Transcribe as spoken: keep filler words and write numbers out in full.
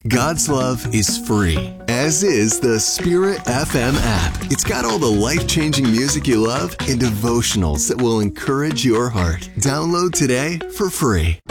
God's Love is free, as is the Spirit F M app. It's got all the life-changing music you love and devotionals that will encourage your heart. Download today for free.